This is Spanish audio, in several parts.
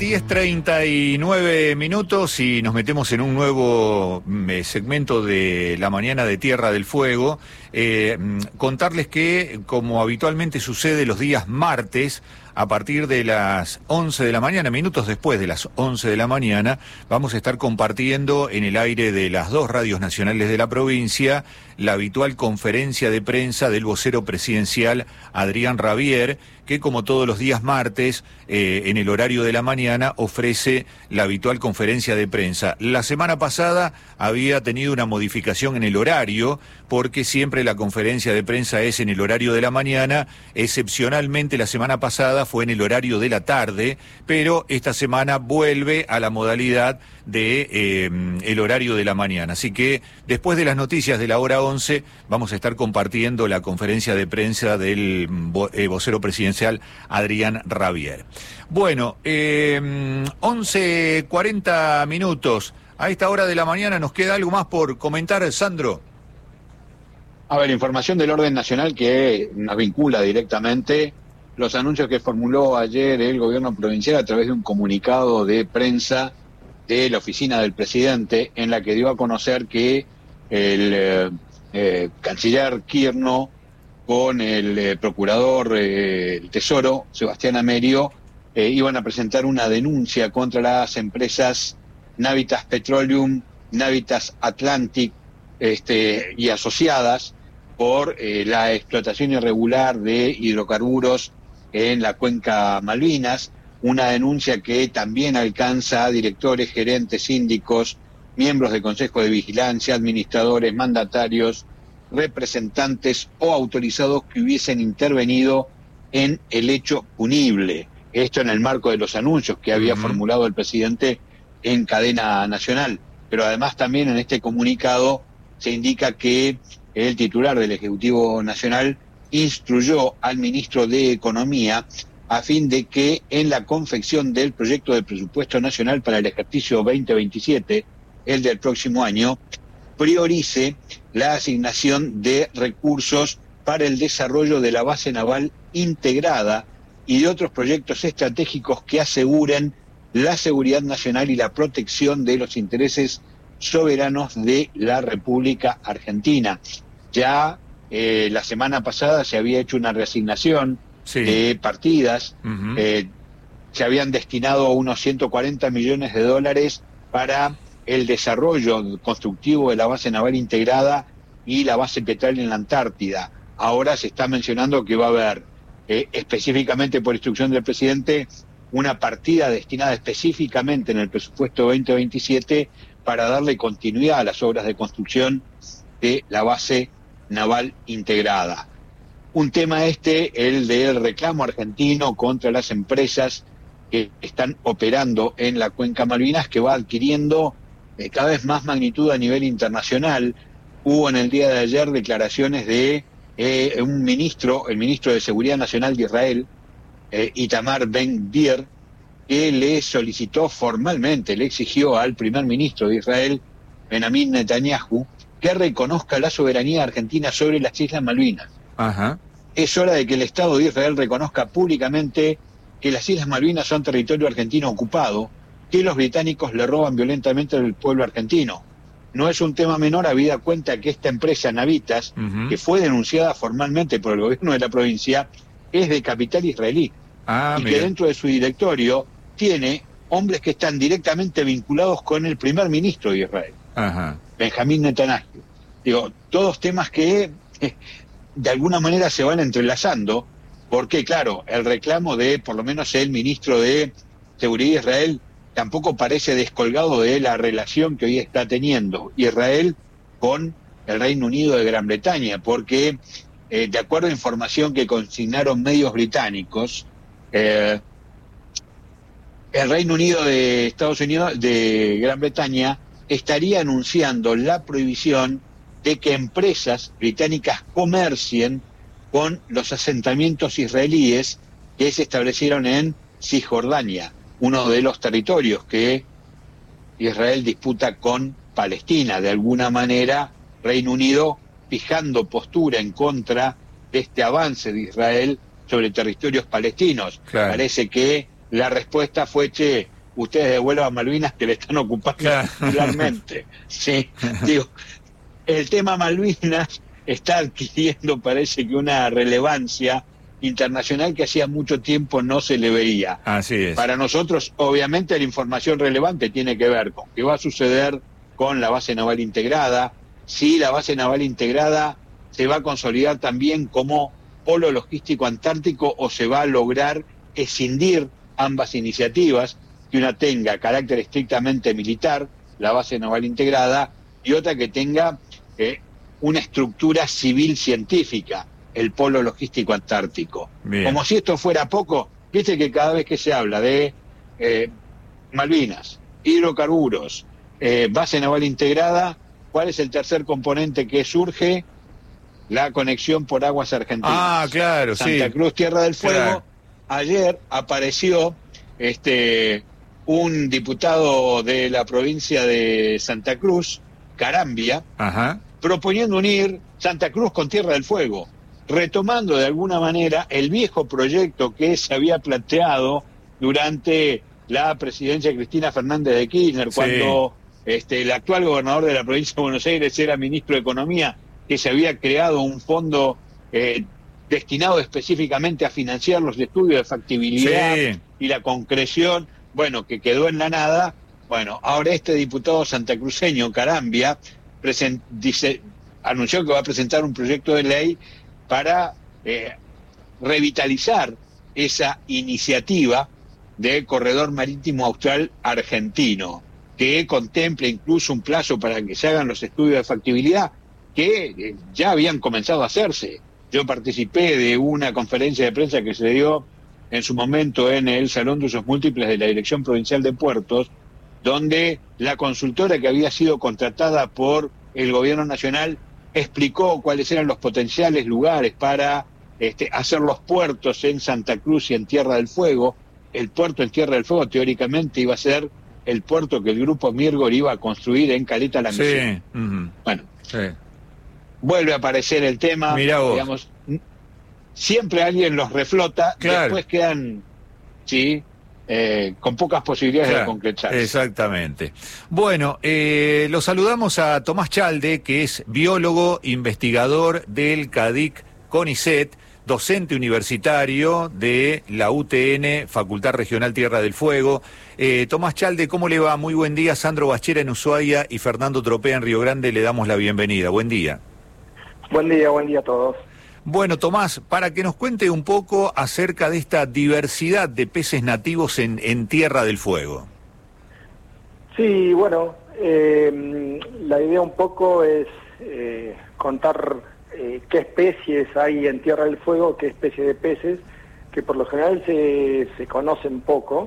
10:39 y nos metemos en un nuevo segmento de la mañana de Tierra del Fuego. Contarles que, como habitualmente sucede los días martes, a partir de las 11 de la mañana, minutos después de las 11 de la mañana, vamos a estar compartiendo en el aire de las dos radios nacionales de la provincia la habitual conferencia de prensa del vocero presidencial Adrián Rabier, que como todos los días martes, en el horario de la mañana, ofrece la habitual conferencia de prensa. La semana pasada había tenido una modificación en el horario, porque siempre la conferencia de prensa es en el horario de la mañana. Excepcionalmente la semana pasada fue en el horario de la tarde, pero esta semana vuelve a la modalidad de el horario de la mañana. Así que después de las noticias de la hora 11 vamos a estar compartiendo la conferencia de prensa del vocero presidencial Adrián Rabier. Bueno, 11:40. A esta hora de la mañana nos queda algo más por comentar, Sandro. A ver, información del orden nacional que nos vincula directamente los anuncios que formuló ayer el gobierno provincial a través de un comunicado de prensa de la oficina del presidente, en la que dio a conocer que el canciller Kirchner con el procurador del Tesoro, Sebastián Amerio, iban a presentar una denuncia contra las empresas Navitas Petroleum, Navitas Atlantic y asociadas por la explotación irregular de hidrocarburos en la cuenca Malvinas, una denuncia que también alcanza a directores, gerentes, síndicos, miembros de Consejo de Vigilancia, administradores, mandatarios, representantes o autorizados que hubiesen intervenido en el hecho punible. Esto en el marco de los anuncios que había formulado el presidente en cadena nacional. Pero además también en este comunicado se indica que el titular del Ejecutivo Nacional instruyó al ministro de Economía a fin de que en la confección del proyecto de presupuesto nacional para el ejercicio 2027, el del próximo año, priorice la asignación de recursos para el desarrollo de la base naval integrada y de otros proyectos estratégicos que aseguren la seguridad nacional y la protección de los intereses soberanos de la República Argentina. Ya la semana pasada se había hecho una reasignación de partidas, se habían destinado unos 140 millones de dólares para el desarrollo constructivo de la base naval integrada y la base petrolera en la Antártida. Ahora se está mencionando que va a haber, específicamente por instrucción del presidente, una partida destinada específicamente en el presupuesto 2027 para darle continuidad a las obras de construcción de la base naval integrada. Un tema el del reclamo argentino contra las empresas que están operando en la cuenca Malvinas, que va adquiriendo cada vez más magnitud a nivel internacional. Hubo en el día de ayer declaraciones de un ministro, el ministro de Seguridad Nacional de Israel, Itamar Ben-Gvir, que le solicitó formalmente, le exigió al primer ministro de Israel, Benjamin Netanyahu, que reconozca la soberanía argentina sobre las Islas Malvinas. Ajá. Es hora de que el Estado de Israel reconozca públicamente que las Islas Malvinas son territorio argentino ocupado, que los británicos le roban violentamente al pueblo argentino. No es un tema menor, habida cuenta que esta empresa Navitas, que fue denunciada formalmente por el gobierno de la provincia, es de capital israelí. Y que dentro de su directorio tiene hombres que están directamente vinculados con el primer ministro de Israel, Benjamín Netanyahu. Digo, todos temas que de alguna manera se van entrelazando, porque claro, el reclamo de por lo menos el ministro de Seguridad de Israel tampoco parece descolgado de la relación que hoy está teniendo Israel con el Reino Unido de Gran Bretaña, porque de acuerdo a información que consignaron medios británicos, el Reino Unido de Estados Unidos, de Gran Bretaña, estaría anunciando la prohibición de que empresas británicas comercien con los asentamientos israelíes que se establecieron en Cisjordania, uno de los territorios que Israel disputa con Palestina. De alguna manera, Reino Unido fijando postura en contra de este avance de Israel sobre territorios palestinos. Claro. Parece que la respuesta fue, che, ustedes devuelvan Malvinas que le están ocupando particularmente. Sí, digo, el tema Malvinas está adquiriendo, parece que una relevancia internacional que hacía mucho tiempo no se le veía. Así es. Para nosotros, obviamente, la información relevante tiene que ver con qué va a suceder con la base naval integrada, si la base naval integrada se va a consolidar también como polo logístico antártico o se va a lograr escindir ambas iniciativas, que una tenga carácter estrictamente militar, la base naval integrada, y otra que tenga una estructura civil científica, el polo logístico antártico. Bien. Como si esto fuera poco, viste que cada vez que se habla de Malvinas, hidrocarburos, base naval integrada, ¿cuál es el tercer componente que surge? La conexión por aguas argentinas. Ah, claro, Santa Cruz, Tierra del Fuego. Claro. Ayer apareció un diputado de la provincia de Santa Cruz, Carambia, proponiendo unir Santa Cruz con Tierra del Fuego, retomando de alguna manera el viejo proyecto que se había planteado durante la presidencia de Cristina Fernández de Kirchner, cuando el actual gobernador de la provincia de Buenos Aires era ministro de Economía, que se había creado un fondo destinado específicamente a financiar los estudios de factibilidad y la concreción, bueno, que quedó en la nada. Bueno, ahora este diputado santacruceño, Carambia, anunció que va a presentar un proyecto de ley para revitalizar esa iniciativa de corredor marítimo austral argentino, que contemple incluso un plazo para que se hagan los estudios de factibilidad que ya habían comenzado a hacerse. Yo participé de una conferencia de prensa que se dio en su momento en el Salón de Usos Múltiples de la Dirección Provincial de Puertos, donde la consultora que había sido contratada por el Gobierno Nacional explicó cuáles eran los potenciales lugares para hacer los puertos en Santa Cruz y en Tierra del Fuego. El puerto en Tierra del Fuego teóricamente iba a ser el puerto que el grupo Mirgor iba a construir en Caleta La Misión. Bueno, vuelve a aparecer el tema, digamos, siempre alguien los reflota, después quedan con pocas posibilidades de concretarse. Exactamente. Bueno, lo saludamos a Tomás Chalde, que es biólogo, investigador del CADIC CONICET, docente universitario de la UTN, Facultad Regional Tierra del Fuego. Tomás Chalde, ¿cómo le va? Muy buen día. Sandro Bachera en Ushuaia y Fernando Tropea en Río Grande, le damos la bienvenida. Buen día. Buen día a todos. Bueno, Tomás, para que nos cuente un poco acerca de esta diversidad de peces nativos en Tierra del Fuego. Sí, bueno, la idea un poco es contar qué especies hay en Tierra del Fuego, qué especie de peces, que por lo general se conocen poco.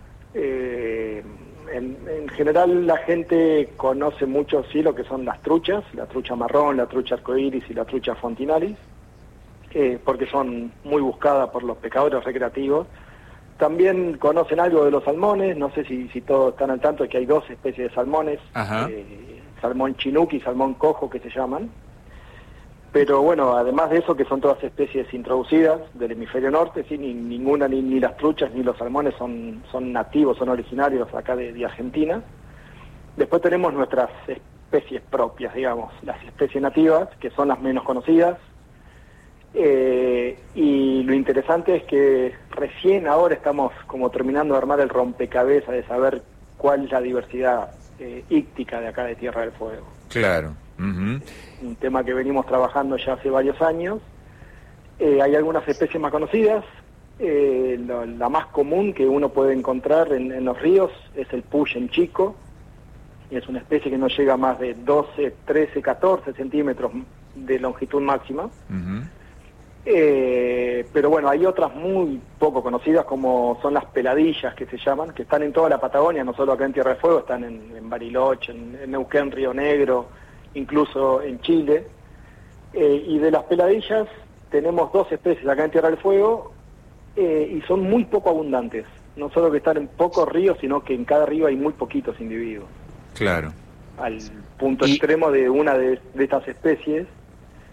En general la gente conoce mucho lo que son las truchas, la trucha marrón, la trucha arcoíris y la trucha fontinalis, porque son muy buscadas por los pescadores recreativos. También conocen algo de los salmones, no sé si todos están al tanto de que hay dos especies de salmones, salmón chinook y salmón cojo que se llaman. Pero bueno, además de eso, que son todas especies introducidas del hemisferio norte, ninguna, ni las truchas ni los salmones son nativos, son originarios acá de Argentina. Después tenemos nuestras especies propias, digamos, las especies nativas, que son las menos conocidas. Y lo interesante es que recién ahora estamos como terminando de armar el rompecabezas de saber cuál es la diversidad íctica de acá de Tierra del Fuego. Claro. Un tema que venimos trabajando ya hace varios años. Hay algunas especies más conocidas. La más común que uno puede encontrar en los ríos es el puyen chico. Es una especie que no llega a más de 12, 13, 14 centímetros de longitud máxima. Pero bueno, hay otras muy poco conocidas, como son las peladillas, que se llaman, que están en toda la Patagonia, no solo acá en Tierra del Fuego, están en Bariloche, en Neuquén, Río Negro, incluso en Chile. Y de las peladillas tenemos dos especies acá en Tierra del Fuego, y son muy poco abundantes. No solo que están en pocos ríos, sino que en cada río hay muy poquitos individuos. Claro. Al punto extremo de una de estas especies,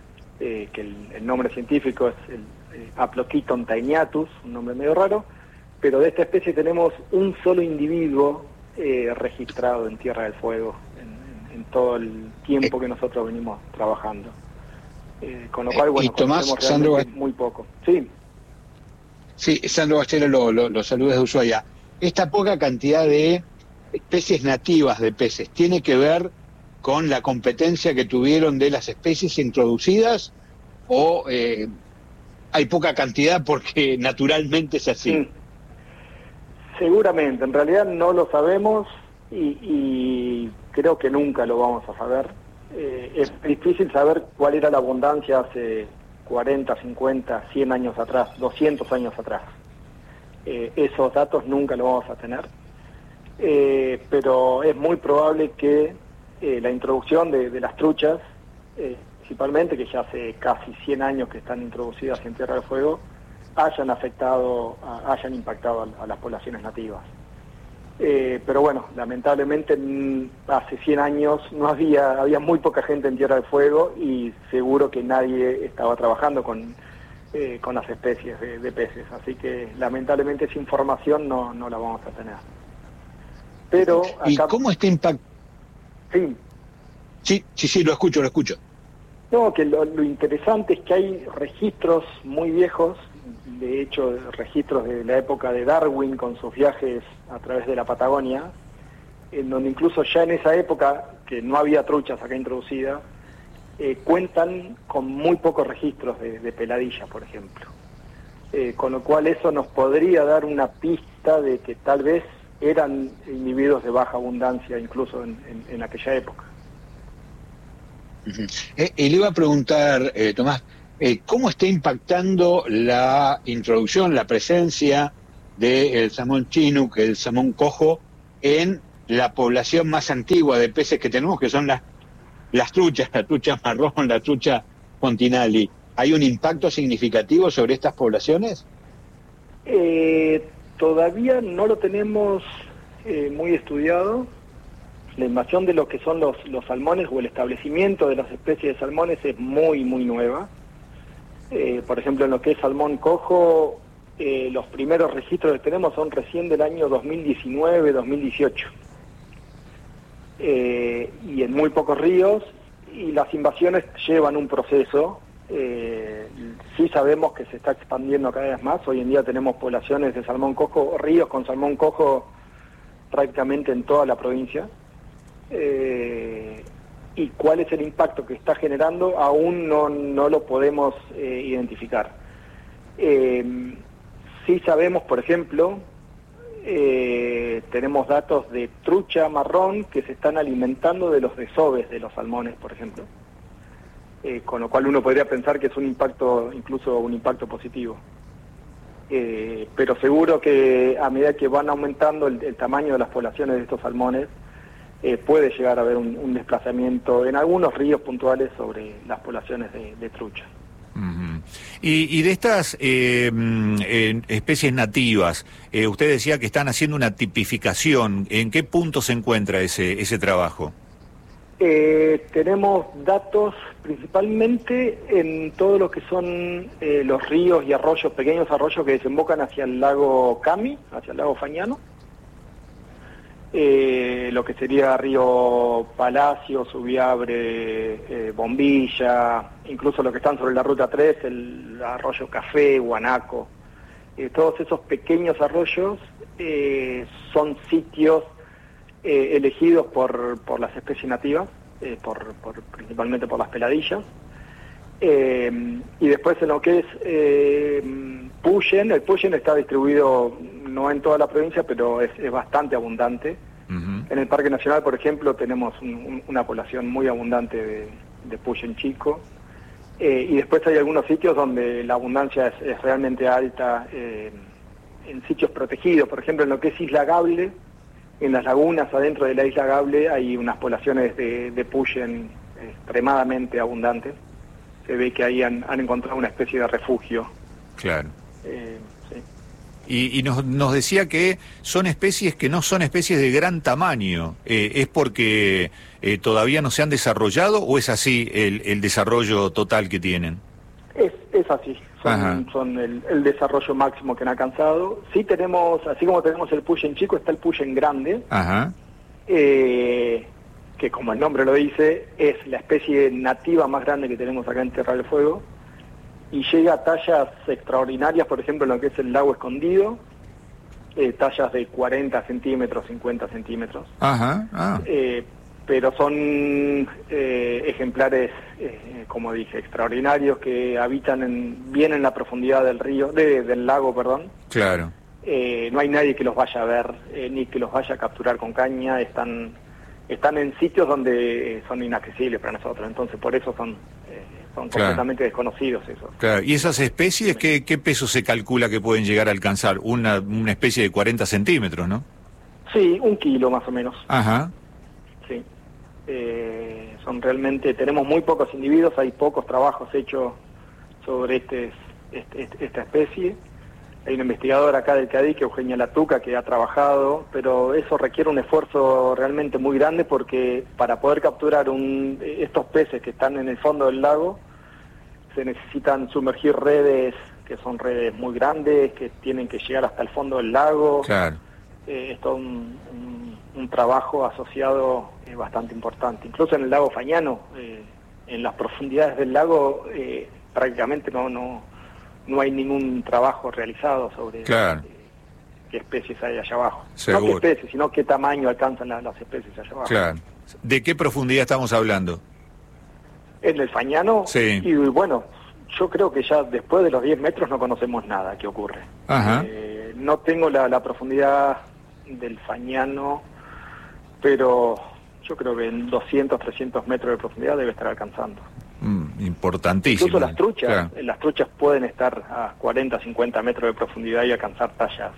que el nombre científico es el Aploquiton taeniatus, un nombre medio raro, pero de esta especie tenemos un solo individuo registrado en Tierra del Fuego en todo el tiempo que nosotros venimos trabajando. Con lo cual, bueno, conocemos realmente muy poco. Sí. Sí, Sandro Bachero lo saluda desde Ushuaia. Esta poca cantidad de especies nativas de peces, ¿tiene que ver con la competencia que tuvieron de las especies introducidas o hay poca cantidad porque naturalmente es así? Seguramente, en realidad no lo sabemos y creo que nunca lo vamos a saber. Es difícil saber cuál era la abundancia hace 40, 50, 100 años atrás, 200 años atrás. Esos datos nunca los vamos a tener, pero es muy probable que la introducción de las truchas, principalmente, que ya hace casi 100 años que están introducidas en Tierra del Fuego, hayan impactado a las poblaciones nativas. Pero bueno, lamentablemente hace 100 años había muy poca gente en Tierra del Fuego y seguro que nadie estaba trabajando con las especies de peces, así que lamentablemente esa información no la vamos a tener. Pero acá... ¿Y cómo está impactando? Sí, lo escucho. No, que lo interesante es que hay registros muy viejos, de hecho registros de la época de Darwin con sus viajes a través de la Patagonia, en donde incluso ya en esa época, que no había truchas acá introducidas, cuentan con muy pocos registros de peladillas, por ejemplo. Con lo cual eso nos podría dar una pista de que tal vez eran individuos de baja abundancia incluso en aquella época. Y le iba a preguntar, Tomás, ¿cómo está impactando la introducción, la presencia del salmón chinook, el salmón cojo, en la población más antigua de peces que tenemos, que son las truchas, la trucha marrón, la trucha fontinali? ¿Hay un impacto significativo sobre estas poblaciones? Todavía no lo tenemos muy estudiado. La invasión de lo que son los salmones o el establecimiento de las especies de salmones es muy, muy nueva. Por ejemplo, en lo que es salmón cojo, los primeros registros que tenemos son recién del año 2019-2018. Y en muy pocos ríos, y las invasiones llevan un proceso. Sí sabemos que se está expandiendo cada vez más. Hoy en día tenemos poblaciones de salmón cojo, ríos con salmón cojo prácticamente en toda la provincia. Y cuál es el impacto que está generando aún no lo podemos identificar. Sí sabemos, por ejemplo, tenemos datos de trucha marrón que se están alimentando de los desoves de los salmones, por ejemplo, con lo cual uno podría pensar que es un impacto, incluso un impacto positivo. Pero seguro que a medida que van aumentando el tamaño de las poblaciones de estos salmones, puede llegar a haber un desplazamiento en algunos ríos puntuales sobre las poblaciones de trucha. Uh-huh. Y de estas especies nativas, usted decía que están haciendo una tipificación. ¿En qué punto se encuentra ese trabajo? Tenemos datos principalmente en todo lo que son los ríos y arroyos, pequeños arroyos que desembocan hacia el lago Cami, hacia el lago Fañano. Lo que sería Río Palacio, Subiabre, Bombilla, incluso lo que están sobre la Ruta 3, el arroyo Café, Guanaco. Todos esos pequeños arroyos son sitios elegidos por las especies nativas, principalmente por las peladillas. Y después en lo que es Puyen, el Puyen está distribuido no en toda la provincia, pero es bastante abundante. Uh-huh. En el Parque Nacional, por ejemplo, tenemos una población muy abundante de Puyen chico. Y después hay algunos sitios donde la abundancia es realmente alta, en sitios protegidos. Por ejemplo, en lo que es Isla Gable, en las lagunas adentro de la Isla Gable hay unas poblaciones de Puyen extremadamente abundantes. Se ve que ahí han encontrado una especie de refugio. Claro. Sí. Y nos decía que son especies que no son especies de gran tamaño. ¿Es porque todavía no se han desarrollado o es así el desarrollo total que tienen? Es así. son el desarrollo máximo que han alcanzado. Sí tenemos, así como tenemos el Puyen chico, está el Puyen grande, que como el nombre lo dice, es la especie nativa más grande que tenemos acá en Tierra del Fuego, y llega a tallas extraordinarias, por ejemplo, en lo que es el lago Escondido, tallas de 40 centímetros, 50 centímetros. Pero son ejemplares, como dije, extraordinarios, que habitan bien en la profundidad del río, del lago, perdón. Claro. No hay nadie que los vaya a ver, ni que los vaya a capturar con caña. Están en sitios donde son inaccesibles para nosotros, entonces por eso son completamente desconocidos esos. Claro. ¿Y esas especies qué peso se calcula que pueden llegar a alcanzar? Una especie de 40 centímetros, ¿no? Sí, 1 kilo más o menos. Sí. Son realmente, tenemos muy pocos individuos, hay pocos trabajos hechos sobre esta especie. Hay una investigadora acá del CADIC, Eugenia Latuca, que ha trabajado, pero eso requiere un esfuerzo realmente muy grande, porque para poder capturar estos peces que están en el fondo del lago, se necesitan sumergir redes, que son redes muy grandes, que tienen que llegar hasta el fondo del lago. Claro. Es todo un trabajo asociado bastante importante. Incluso en el lago Fañano, en las profundidades del lago, prácticamente no hay ningún trabajo realizado sobre qué especies hay allá ababajo. Seguro. No qué especies, sino qué tamaño alcanzan las especies allá abajo. Claro. ¿De qué profundidad estamos hablando? En el Fañano, sí. Y bueno, yo creo que ya después de los 10 metros no conocemos nada que ocurre. No tengo la profundidad del Fañano, pero yo creo que en 200, 300 metros de profundidad debe estar alcanzando. Importantísimo. Incluso las truchas pueden estar a 40, 50 metros de profundidad y alcanzar tallas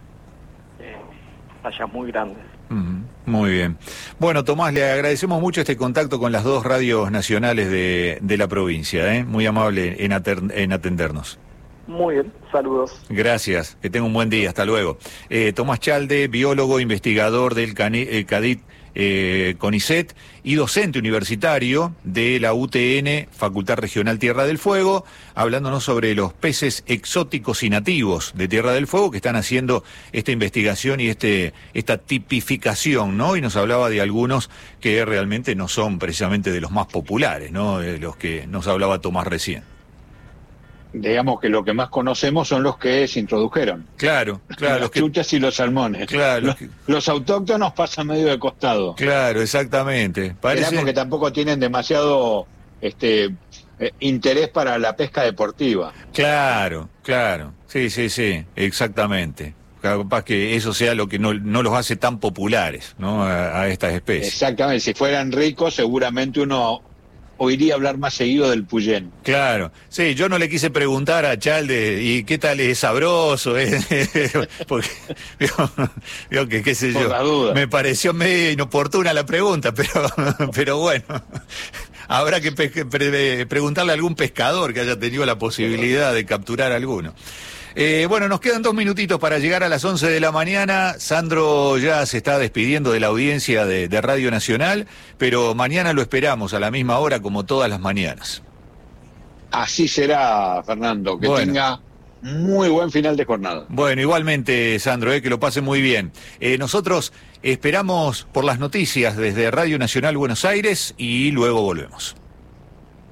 muy grandes. Muy bien. Bueno, Tomás, le agradecemos mucho este contacto con las 2 radios nacionales de la provincia, muy amable en atendernos. Muy bien, saludos. Gracias, que tenga un buen día, hasta luego. Tomás Chalde, biólogo, investigador del CADIC CONICET y docente universitario de la UTN, Facultad Regional Tierra del Fuego, hablándonos sobre los peces exóticos y nativos de Tierra del Fuego que están haciendo esta investigación y esta tipificación, ¿no? Y nos hablaba de algunos que realmente no son precisamente de los más populares, ¿no? De los que nos hablaba Tomás recién. Digamos que lo que más conocemos son los que se introdujeron. Claro. Las truchas y los salmones. Claro. Los autóctonos pasan medio de costado. Claro, exactamente. Parece que tampoco tienen demasiado interés para la pesca deportiva. Claro. Sí, exactamente. Capaz que eso sea lo que no los hace tan populares, ¿no? A estas especies. Exactamente. Si fueran ricos, seguramente uno oiría hablar más seguido del Puyen. Claro, sí, yo no le quise preguntar a Chalde, ¿y qué tal es sabroso? Porque, veo que, qué sé yo, me pareció medio inoportuna la pregunta, pero bueno, habrá que preguntarle a algún pescador que haya tenido la posibilidad de capturar alguno. Bueno, nos quedan 2 minutitos para llegar a las 11 de la mañana. Sandro ya se está despidiendo de la audiencia de Radio Nacional, pero mañana lo esperamos a la misma hora como todas las mañanas. Así será, Fernando, que tenga muy buen final de jornada. Bueno, igualmente, Sandro, que lo pase muy bien. Nosotros esperamos por las noticias desde Radio Nacional Buenos Aires y luego volvemos.